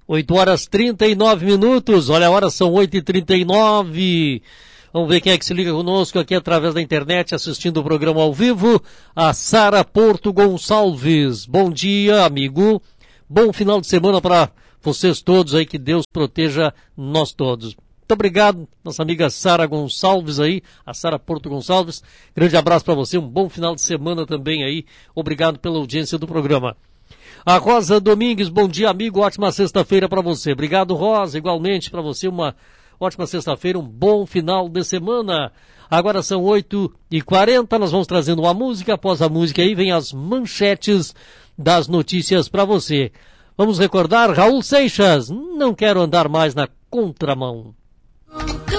8h39. Olha, a hora são 8h39. Vamos ver quem é que se liga conosco aqui através da internet, assistindo o programa ao vivo. A Sara Porto Gonçalves. Bom dia, amigo. Bom final de semana para vocês todos aí. Que Deus proteja nós todos. Muito obrigado, nossa amiga Sara Gonçalves aí, a Sara Porto Gonçalves. Grande abraço para você, um bom final de semana também aí. Obrigado pela audiência do programa. A Rosa Domingues, bom dia, amigo, ótima sexta-feira para você. Obrigado, Rosa, igualmente para você, uma ótima sexta-feira, um bom final de semana. Agora são 8h40, nós vamos trazendo uma música. Após a música aí vem as manchetes das notícias para você. Vamos recordar, Raul Seixas, não quero andar mais na contramão.